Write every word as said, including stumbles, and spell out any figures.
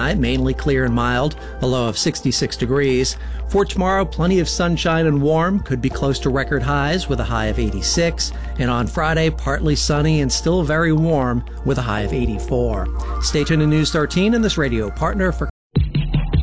tonight, mainly clear and mild, a low of sixty-six degrees. For tomorrow, plenty of sunshine and warm, could be close to record highs with a high of eighty-six. And on Friday, partly sunny and still very warm with a high of eighty-four. Stay tuned to News thirteen and this radio partner for